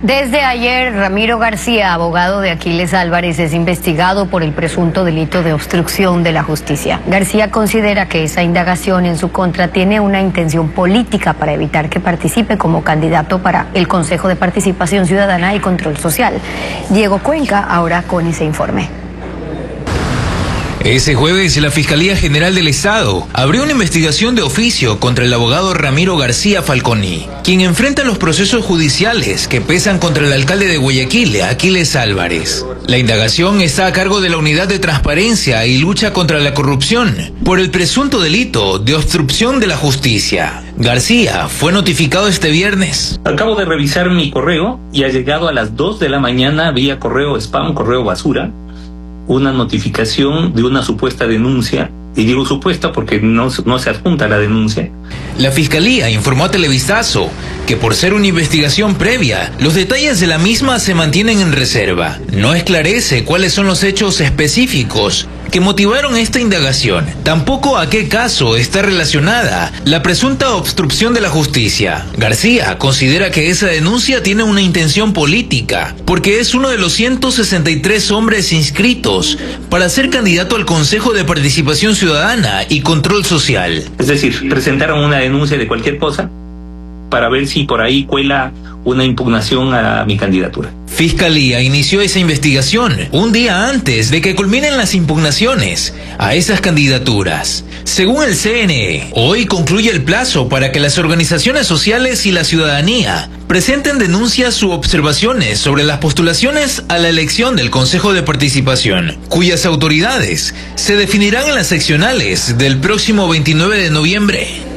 Desde ayer, Ramiro García, abogado de Aquiles Álvarez, es investigado por el presunto delito de obstrucción de la justicia. García considera que esa indagación en su contra tiene una intención política para evitar que participe como candidato para el Consejo de Participación Ciudadana y Control Social. Diego Cuenca, ahora con ese informe. Ese jueves, la Fiscalía General del Estado abrió una investigación de oficio contra el abogado Ramiro García Falconi, quien enfrenta los procesos judiciales que pesan contra el alcalde de Guayaquil, Aquiles Álvarez. La indagación está a cargo de la Unidad de Transparencia y Lucha contra la Corrupción por el presunto delito de obstrucción de la justicia. García fue notificado este viernes. Acabo de revisar mi correo y ha llegado a las 2 de la mañana vía correo spam, correo basura, una notificación de una supuesta denuncia, y digo supuesta porque no se adjunta a la denuncia. La Fiscalía informó a Televistazo que por ser una investigación previa, los detalles de la misma se mantienen en reserva. No esclarece cuáles son los hechos específicos que motivaron esta indagación, tampoco a qué caso está relacionada la presunta obstrucción de la justicia. García considera que esa denuncia tiene una intención política, porque es uno de los 163 hombres inscritos para ser candidato al Consejo de Participación Ciudadana y Control Social. Es decir, presentaron una denuncia de cualquier cosa para ver si por ahí cuela una impugnación a mi candidatura. Fiscalía inició esa investigación un día antes de que culminen las impugnaciones a esas candidaturas. Según el CNE, hoy concluye el plazo para que las organizaciones sociales y la ciudadanía presenten denuncias u observaciones sobre las postulaciones a la elección del Consejo de Participación, cuyas autoridades se definirán en las seccionales del próximo 29 de noviembre.